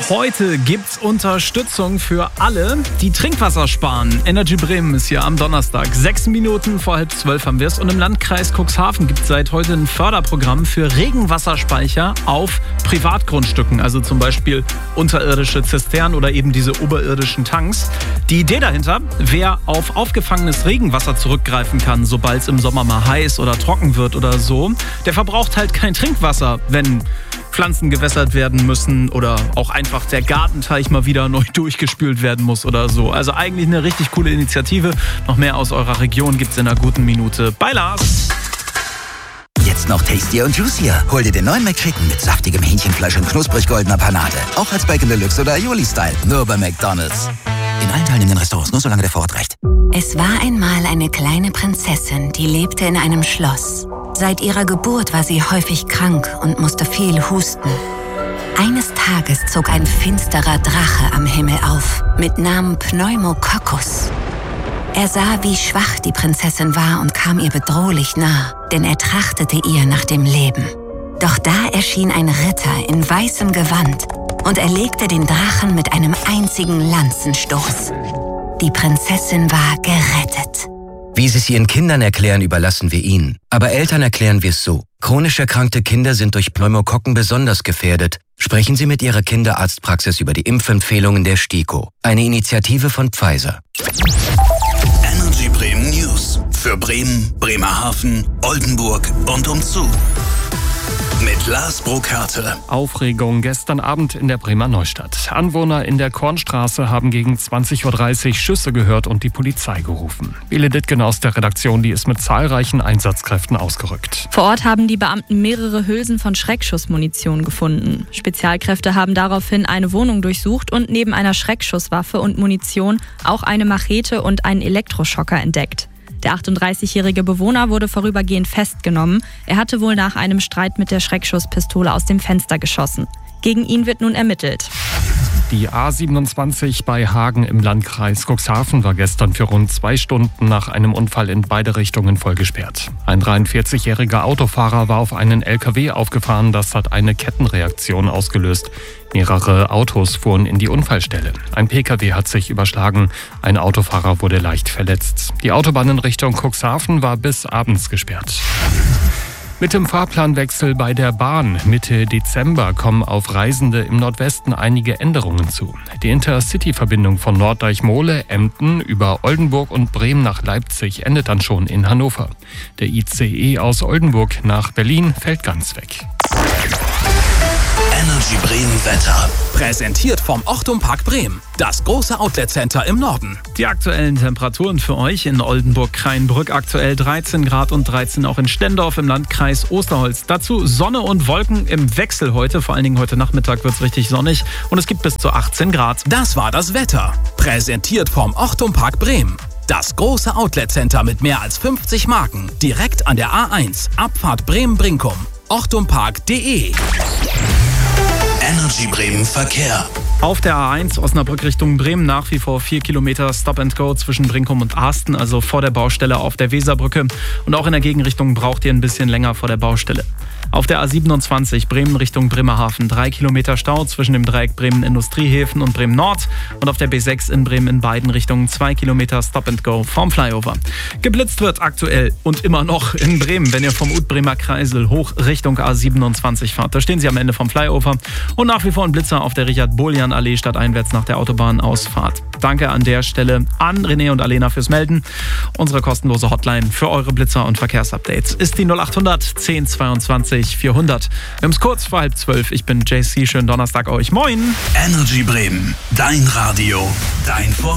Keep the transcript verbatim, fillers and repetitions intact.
Heute gibt's Unterstützung für alle, die Trinkwasser sparen. Energy Bremen ist hier am Donnerstag. Sechs Minuten vor halb zwölf haben wir es. Und im Landkreis Cuxhaven gibt es seit heute ein Förderprogramm für Regenwasserspeicher auf Privatgrundstücken. Also zum Beispiel unterirdische Zisternen oder eben diese oberirdischen Tanks. Die Idee dahinter, wer auf aufgefangenes Regenwasser zurückgreifen kann, sobald es im Sommer mal heiß oder trocken wird oder so, der verbraucht halt kein Trinkwasser, wenn Pflanzen gewässert werden müssen oder auch einfach der Gartenteich mal wieder neu durchgespült werden muss oder so. Also eigentlich eine richtig coole Initiative. Noch mehr aus eurer Region gibt's in einer guten Minute bei Lars. Jetzt noch tastier und juicier. Hol dir den neuen McChicken mit saftigem Hähnchenfleisch und knusprig goldener Panade. Auch als Bacon Deluxe oder Aioli-Style. Nur bei McDonald's. In allen teilnehmenden Restaurants, nur solange der Vorrat reicht. Es war einmal eine kleine Prinzessin, die lebte in einem Schloss. Seit ihrer Geburt war sie häufig krank und musste viel husten. Eines Tages zog ein finsterer Drache am Himmel auf, mit Namen Pneumococcus. Er sah, wie schwach die Prinzessin war und kam ihr bedrohlich nah, denn er trachtete ihr nach dem Leben. Doch da erschien ein Ritter in weißem Gewand und erlegte den Drachen mit einem einzigen Lanzenstoß. Die Prinzessin war gerettet. Wie Sie es Ihren Kindern erklären, überlassen wir Ihnen. Aber Eltern erklären wir es so. Chronisch erkrankte Kinder sind durch Pneumokokken besonders gefährdet. Sprechen Sie mit Ihrer Kinderarztpraxis über die Impfempfehlungen der STIKO. Eine Initiative von Pfizer. Energy Bremen News. Für Bremen, Bremerhaven, Oldenburg und umzu. Mit Lars Burkhardt. Aufregung gestern Abend in der Bremer Neustadt. Anwohner in der Kornstraße haben gegen zwanzig Uhr dreißig Schüsse gehört und die Polizei gerufen. Bele Dittgen aus der Redaktion, die ist mit zahlreichen Einsatzkräften ausgerückt. Vor Ort haben die Beamten mehrere Hülsen von Schreckschussmunition gefunden. Spezialkräfte haben daraufhin eine Wohnung durchsucht und neben einer Schreckschusswaffe und Munition auch eine Machete und einen Elektroschocker entdeckt. Der achtunddreißigjährige Bewohner wurde vorübergehend festgenommen. Er hatte wohl nach einem Streit mit der Schreckschusspistole aus dem Fenster geschossen. Gegen ihn wird nun ermittelt. Die A siebenundzwanzig bei Hagen im Landkreis Cuxhaven war gestern für rund zwei Stunden nach einem Unfall in beide Richtungen voll gesperrt. Ein dreiundvierzigjähriger Autofahrer war auf einen L K W aufgefahren, das hat eine Kettenreaktion ausgelöst. Mehrere Autos fuhren in die Unfallstelle. Ein P K W hat sich überschlagen, ein Autofahrer wurde leicht verletzt. Die Autobahn in Richtung Cuxhaven war bis abends gesperrt. Mit dem Fahrplanwechsel bei der Bahn Mitte Dezember kommen auf Reisende im Nordwesten einige Änderungen zu. Die Intercity-Verbindung von Norddeich-Mohle, Emden über Oldenburg und Bremen nach Leipzig endet dann schon in Hannover. Der I C E aus Oldenburg nach Berlin fällt ganz weg. Energy Bremen Wetter. Präsentiert vom Ochtum Park Bremen. Das große Outlet-Center im Norden. Die aktuellen Temperaturen für euch in Oldenburg-Kreinbrück aktuell dreizehn Grad und dreizehn auch in Stendorf im Landkreis Osterholz. Dazu Sonne und Wolken im Wechsel heute. Vor allen Dingen heute Nachmittag wird es richtig sonnig und es gibt bis zu achtzehn Grad. Das war das Wetter. Präsentiert vom Ochtum Park Bremen. Das große Outlet-Center mit mehr als fünfzig Marken. Direkt an der A eins. Abfahrt Bremen-Brinkum. ochtumpark punkt de. Energy Bremen Verkehr. Auf der A eins Osnabrück Richtung Bremen nach wie vor vier Kilometer Stop and Go zwischen Brinkum und Arsten, also vor der Baustelle auf der Weserbrücke. Und auch in der Gegenrichtung braucht ihr ein bisschen länger vor der Baustelle. Auf der A siebenundzwanzig Bremen Richtung Bremerhaven drei Kilometer Stau zwischen dem Dreieck Bremen Industriehäfen und Bremen Nord. Und auf der B sechs in Bremen in beiden Richtungen zwei Kilometer Stop and Go vom Flyover. Geblitzt wird aktuell und immer noch in Bremen, wenn ihr vom Utbremer Kreisel hoch Richtung A siebenundzwanzig fahrt. Da stehen sie am Ende vom Flyover. Und nach wie vor ein Blitzer auf der Richard-Boljan-Allee stadteinwärts nach der Autobahnausfahrt. Danke an der Stelle an René und Alena fürs Melden. Unsere kostenlose Hotline für eure Blitzer- und Verkehrsupdates ist die null achthundert zehn zweiundzwanzig vierhundert. Wir haben es kurz vor halb zwölf. Ich bin J C. Schönen Donnerstag euch. Moin! Energy Bremen. Dein Radio. Dein Format.